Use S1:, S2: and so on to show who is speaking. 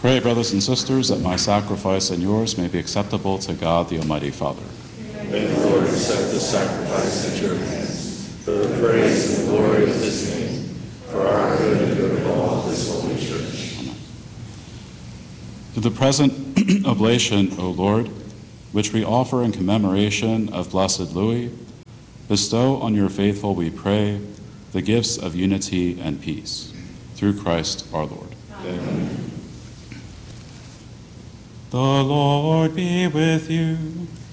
S1: Pray, brothers and sisters, that my sacrifice and yours may be acceptable to God, the Almighty Father.
S2: May the Lord accept the sacrifice at your hands, for the praise and glory of his name, for our good and good of all this holy church.
S1: Amen. To the present oblation, O Lord, which we offer in commemoration of Blessed Louis, bestow on your faithful, we pray, the gifts of unity and peace. Through Christ our Lord.
S2: Amen.
S1: The Lord be with you.